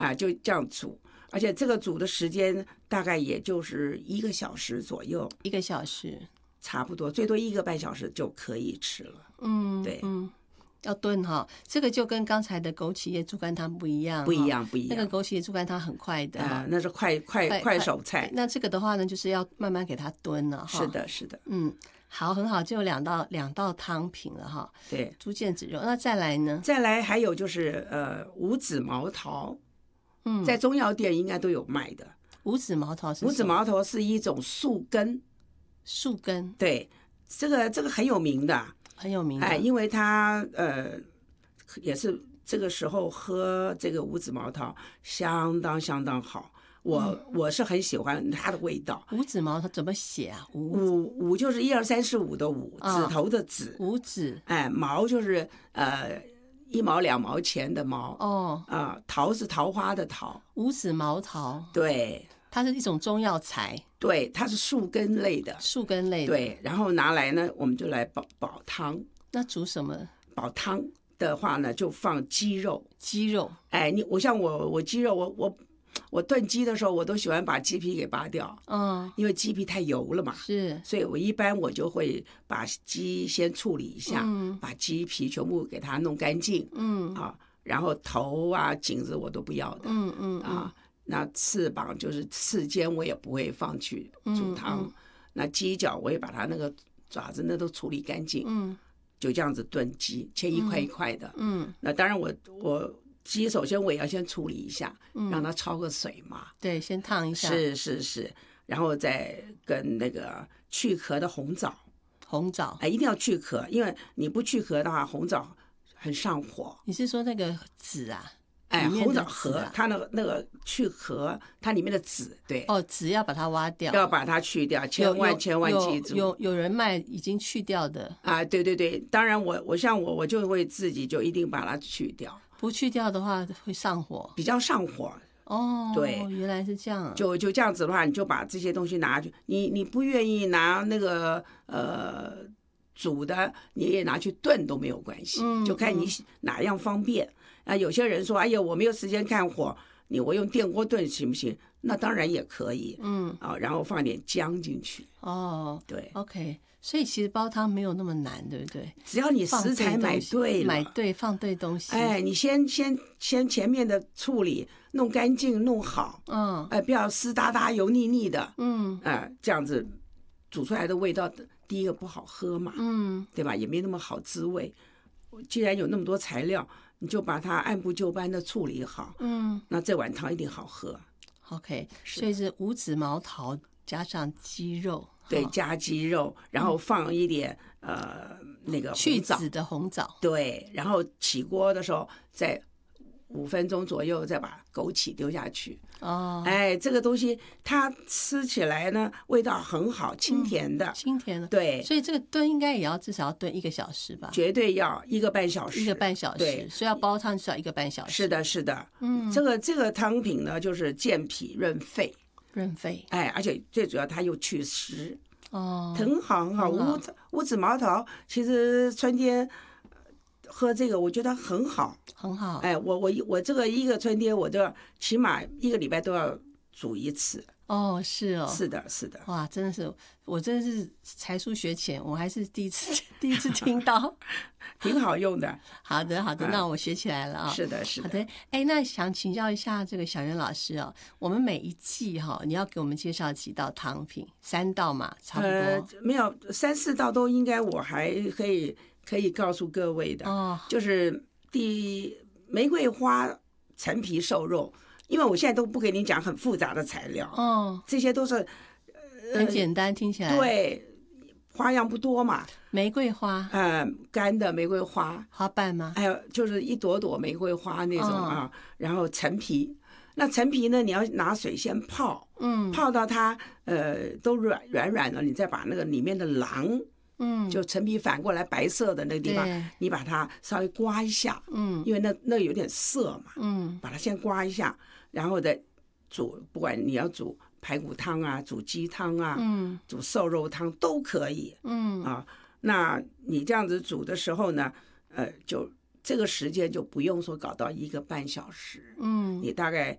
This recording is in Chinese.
啊，就这样煮。而且这个煮的时间大概也就是1个小时左右 ，1个小时， 差不多，最多1个半小时就可以吃了。对， 要炖哈，这个就跟刚才的枸杞叶猪肝汤不一样， 不一样，不一样。 那个枸杞叶猪肝汤很快的哈， 那是快手菜。 那这个的话呢，就是要慢慢给它炖了哈。 是的，是的。 好，很好，就有两道汤品了哈。 对， 猪腱子肉，那再来呢？ 再来还有就是五子毛桃，在中药店应该都有卖的。 五子毛桃是什么？ 五子毛桃是一种树根， 树根， 对，这个很有名的， 很有名的。 哎，因为它也是这个时候喝这个五子毛桃相当好。我是很喜欢它的味道。 五子毛桃怎么写啊？ 五就是1、2、3、4、5的五，指头的指。 五子， 哎，毛就是1毛2毛钱的毛。桃是桃花的桃。 五子毛桃， 对， 它是一种中药材。 对，它是树根类的。 树根类的。 对，然后拿来呢，我们就来煲汤。 那煮什么？ 煲汤的话呢，就放鸡肉。 鸡肉， 哎，我鸡肉，我炖鸡的时候，我都喜欢把鸡皮给拔掉，因为鸡皮太油了嘛， 是， 所以一般我就会把鸡先处理一下，把鸡皮全部给它弄干净，然后头啊、颈子我都不要的，那翅膀就是翅尖我也不会放去煮汤，那鸡脚我也把它那个爪子那都处理干净，就这样子炖鸡，切一块一块的，那当然我鸡首先我也要先处理一下，让它焯个水嘛。 对，先烫一下。 是，然后再跟那个去壳的红枣。 红枣， 哎，一定要去壳，因为你不去壳的话，红枣很上火。 你是说那个籽啊？ 哎，红枣核，它那个去壳，它里面的籽，对。 籽要把它挖掉， 要把它去掉，千万记住。 有人卖已经去掉的啊，对，当然我就会自己就一定把它去掉。 不去掉的话会上火， 比较上火。对， 原来是这样。 就这样子的话，你就把这些东西拿去，你不愿意拿那个煮的，你也拿去炖都没有关系，就看你哪样方便。有些人说，哎呀，我没有时间看火，我用电锅炖行不行？那当然也可以，然后放点姜进去。对 ，OK。所以其实煲汤没有那么难，对不对？ 只要你食材买对了， 放对东西。 哎，你先前面的处理弄干净弄好，不要湿哒哒油腻腻的，这样子煮出来的味道，第一个不好喝嘛，对吧？也没那么好滋味。既然有那么多材料，你就把它按部就班的处理好，那这碗汤一定好喝。 OK， 所以是五子毛桃加上鸡肉。 对，加鸡肉，然后放一点那个去籽的红枣。 对，然后起锅的时候，再5分钟左右再把枸杞丢下去。哎，这个东西它吃起来呢，味道很好，清甜的。 清甜的。对，所以这个炖应该也要至少要炖1个小时吧？ 绝对要1个半小时。 1个半小时。对，所以要煲汤至少1个半小时。 是的。这个汤品呢，就是健脾润肺。哎，而且最主要它又去湿，很好。五子毛桃其实春天喝这个我觉得很好。哎，我这个一个春天我都要起码1个礼拜都要煮1次。 是的。哇，真的是，我真的是才疏学浅，我还是第一次听到， 挺好用的。 好的，那我学起来了啊。 是的。 好的，哎，那想请教一下这个小袁老师哦，我们每一季你要给我们介绍几道汤品？3道嘛，差不多。 没有3、4道都应该，我还可以告诉各位的。就是玫瑰花陈皮瘦肉。因为我现在都不给你讲很复杂的材料，这些都是很简单，听起来。 对，花样不多嘛。 玫瑰花， 干的玫瑰花， 花瓣吗？ 还有就是一朵朵玫瑰花那种然后陈皮，那陈皮呢，你要拿水先泡，泡到它都软了，你再把那个里面的囊。就陈皮反过来白色的那个地方，你把它稍微刮一下，因为那有点涩嘛，把它先刮一下，然后再煮，不管你要煮排骨汤啊，煮鸡汤啊，煮瘦肉汤都可以，那你这样子煮的时候呢，就这个时间就不用说搞到1个半小时，你大概